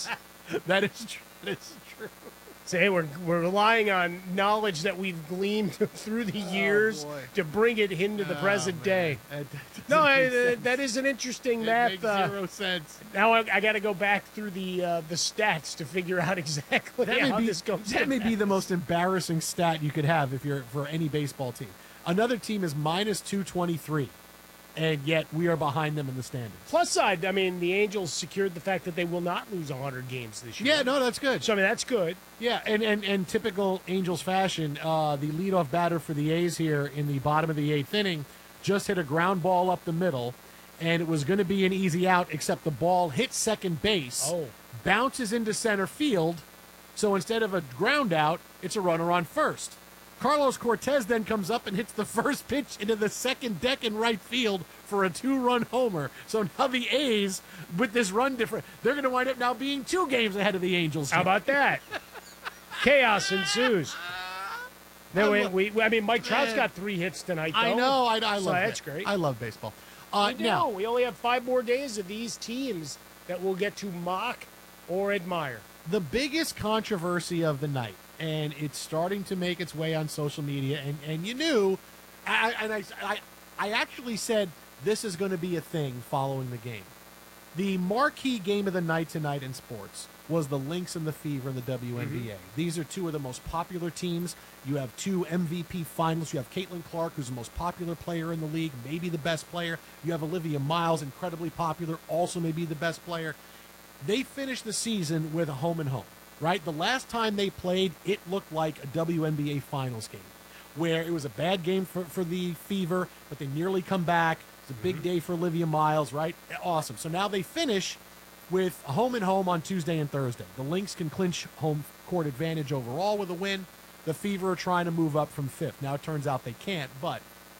Yes. That is true. That is true. Say we're relying on knowledge that we've gleaned through the years boy. to bring it into the present day. That No, doesn't make sense. that is an interesting It math. makes zero sense. Now I got to go back through the stats to figure out exactly how this comes. That may be the most embarrassing stat you could have if you're for any baseball team. Another team is minus 223, and yet we are behind them in the standings. Plus side, I mean, the Angels secured the fact that they will not lose 100 games this year. Yeah, no, that's good. So I mean, that's good. Yeah, and typical Angels fashion, the leadoff batter for the A's here in the bottom of the eighth inning just hit a ground ball up the middle, and it was going to be an easy out, except the ball hit second base, bounces into center field, so instead of a ground out, it's a runner on first. Carlos Cortez then comes up and hits the first pitch into the second deck in right field for a 2-run homer. So now the A's, with this run difference, they're going to wind up now being 2 games ahead of the Angels. How about that? Chaos ensues. I mean, Mike Trout's got 3 hits tonight, though. I know. I love that's that. great. I love baseball. Now, we only have 5 more days of these teams that we'll get to mock or admire. The biggest controversy of the night, and it's starting to make its way on social media, and you knew, I actually said this is going to be a thing following the game. The marquee game of the night tonight in sports was the Lynx and the Fever in the WNBA. Mm-hmm. These are 2 of the most popular teams. You have 2 MVP finalists. You have Caitlin Clark, who's the most popular player in the league, maybe the best player. You have Olivia Miles, incredibly popular, also maybe the best player. They finished the season with a home and home, right? The last time they played, it looked like a WNBA Finals game, where it was a bad game for the Fever, but they nearly come back. It's a big day for Olivia Miles, right? Awesome. So now they finish with a home and home on Tuesday and Thursday. The Lynx can clinch home court advantage overall with a win. The Fever are trying to move up from 5th. Now it turns out they can't, but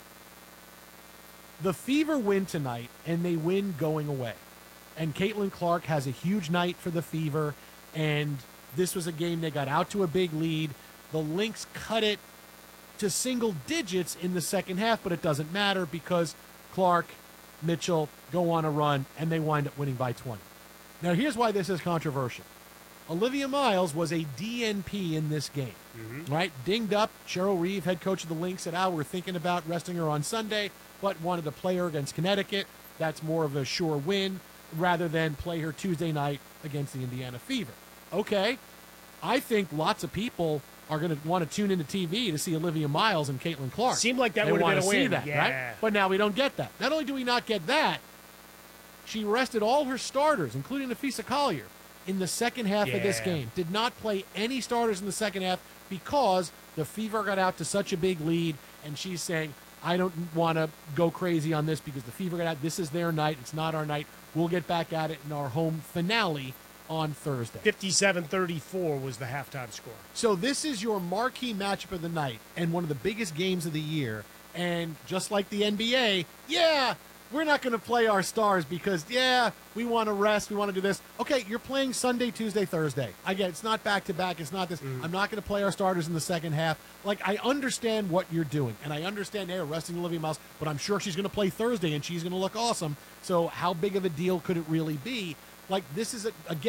the Fever win tonight, and they win going away. And Caitlin Clark has a huge night for the Fever, and this was a game they got out to a big lead. The Lynx cut it to single digits in the second half, but it doesn't matter because Clark, Mitchell go on a run, and they wind up winning by 20. Now, here's why this is controversial. Olivia Miles was a DNP in this game, right? Dinged up. Cheryl Reeve, head coach of the Lynx, said, we're thinking about resting her on Sunday, but wanted to play her against Connecticut. That's more of a sure win rather than play her Tuesday night against the Indiana Fever. Okay, I think lots of people are going to want to tune into TV to see Olivia Miles and Caitlin Clark. Seemed like that They would have wanna been a see win. that, Yeah. right? But now we don't get that. Not only do we not get that, she rested all her starters, including Nafisa Collier, in the second half of this game. Did not play any starters in the second half because the Fever got out to such a big lead, and she's saying, I don't want to go crazy on this because the Fever got out. This is their night. It's not our night. We'll get back at it in our home finale on Thursday. 57-34 was the halftime score. So this is your marquee matchup of the night and one of the biggest games of the year. And just like the NBA, we're not going to play our stars because, we want to rest. We want to do this. Okay, you're playing Sunday, Tuesday, Thursday. I get it. It's not back-to-back. It's not this. I'm not going to play our starters in the second half. Like, I understand what you're doing, and I understand, resting Olivia Miles, but I'm sure she's going to play Thursday, and she's going to look awesome. So how big of a deal could it really be? Like, this is,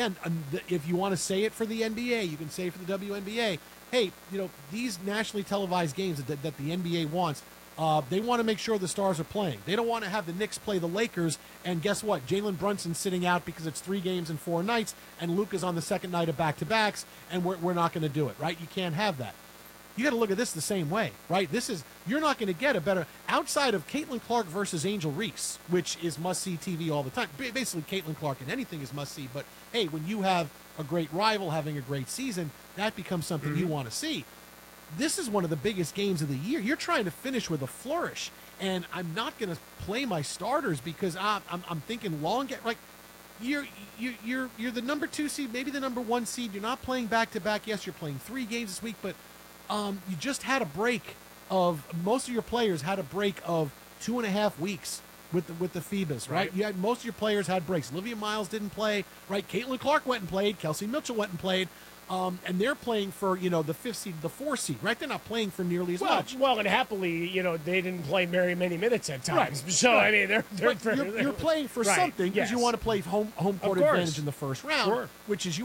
if you want to say it for the NBA, you can say it for the WNBA. Hey, these nationally televised games that the NBA wants, they want to make sure the stars are playing. They don't want to have the Knicks play the Lakers, and guess what? Jalen Brunson's sitting out because it's 3 games in 4 nights, and Luka's on the second night of back-to-backs, and we're not going to do it, right? You can't have that. You got to look at this the same way, right? You're not going to get a better outside of Caitlin Clark versus Angel Reese, which is must-see TV all the time. Basically, Caitlin Clark in anything is must-see. But hey, when you have a great rival having a great season, that becomes something you want to see. This is one of the biggest games of the year. You're trying to finish with a flourish, and I'm not going to play my starters because I'm thinking long. Like you're the number 2 seed, maybe the number 1 seed. You're not playing back-to-back. Yes, you're playing 3 games this week, but you just had a break of most of your players had a break of 2.5 weeks with the FIBAs, right? You had most of your players had breaks. Olivia Miles didn't play, right? Caitlin Clark went and played. Kelsey Mitchell went and played. And they're playing for, the 5th seed, the 4th seed, right? They're not playing for nearly as much. Well, and happily, they didn't play very many minutes at times. Right. So, I mean, you're playing for something because you want to play home court advantage in the first round, which is